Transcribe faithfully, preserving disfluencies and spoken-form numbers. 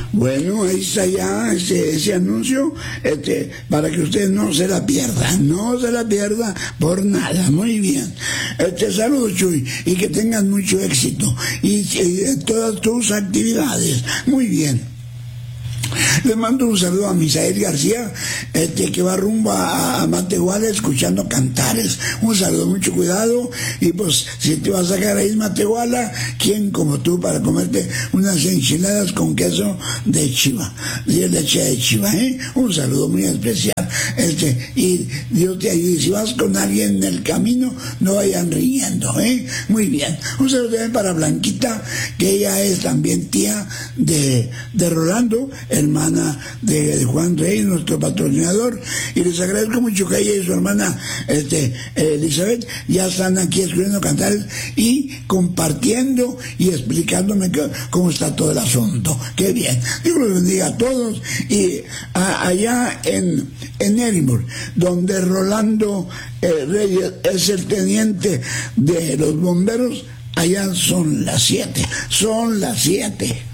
Bueno, ahí está ya ese, ese anuncio, este, para que usted no se la pierda, no se la pierda por nada. Muy bien. Este, saludos, Chuy, y que tengan mucho éxito y, y en todas tus actividades. Muy bien. Le mando un saludo a Misael García, este, que va rumbo a, a Matehuala escuchando cantares. Un saludo, mucho cuidado. Y pues, si te vas a sacar ahí en Matehuala, ¿quién como tú para comerte unas enchiladas con queso de chiva? De leche de chiva, ¿eh? Un saludo muy especial. Este, y Dios te ayude. Si vas con alguien en el camino, no vayan riendo, ¿eh? Muy bien. Un saludo también para Blanquita, que ella es también tía de, de Rolando, hermana de, de Juan Rey, nuestro patrocinador, y les agradezco mucho que ella y su hermana este, eh, Elizabeth ya están aquí escribiendo cantares y compartiendo y explicándome que, cómo está todo el asunto. Qué bien. Dios los bendiga a todos. Y a, allá en, en Edinburgh, donde Rolando eh, Reyes es el teniente de los bomberos, allá son las siete, son las siete.